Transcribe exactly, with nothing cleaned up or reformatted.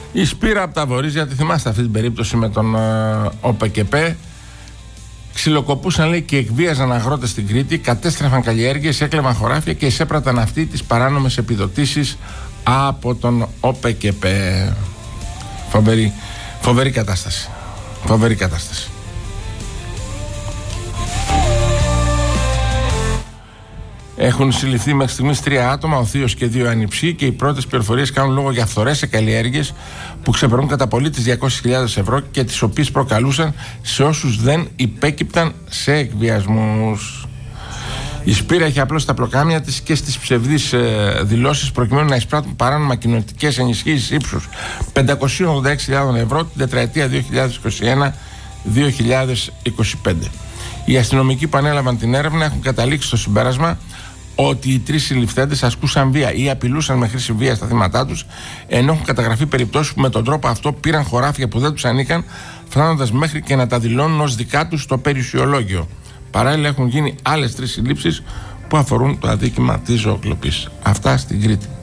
Η Σπύρα από τα Βορίζια, τη θυμάστε αυτή την περίπτωση με τον uh, ΟΠΕΚΕΠΕ. Ξυλοκοπούσαν, λέει, και εκβίαζαν αγρότες στην Κρήτη, κατέστρεφαν καλλιέργειες, έκλεβαν χωράφια και εισέπραταν αυτοί τις παράνομες επιδοτήσεις από τον ΟΠΕΚΕΠΕ. Φοβερή, φοβερή κατάσταση. Φοβερή κατάσταση. Έχουν συλληφθεί μέχρι στιγμής τρία άτομα, ο θείος και δύο ανιψοί, και οι πρώτες πληροφορίες κάνουν λόγο για φθορές σε καλλιέργειες που ξεπερνούν κατά πολύ τις διακόσιες χιλιάδες ευρώ και τις οποίες προκαλούσαν σε όσους δεν υπέκυπταν σε εκβιασμούς. Η Σπύρα έχει απλώσει τα πλοκάμια της και στις ψευδείς ε, δηλώσεις προκειμένου να εισπράττουν παράνομα κοινωνικές ενισχύσεις ύψους πεντακόσιες ογδόντα έξι χιλιάδες ευρώ την τετραετία δύο χιλιάδες είκοσι ένα δύο χιλιάδες είκοσι πέντε. Οι αστυνομικοί που ανέλαβαν την έρευνα έχουν καταλήξει στο συμπέρασμα ότι οι τρεις συλληφθέντες ασκούσαν βία ή απειλούσαν με χρήση βία στα θύματά τους, ενώ έχουν καταγραφεί περιπτώσεις που με τον τρόπο αυτό πήραν χωράφια που δεν τους ανήκαν, φτάνοντας μέχρι και να τα δηλώνουν ως δικά τους στο περιουσιολόγιο. Παράλληλα, έχουν γίνει άλλες τρεις συλλήψεις που αφορούν το αδίκημα της ζωοκλοπής. Αυτά στην Κρήτη.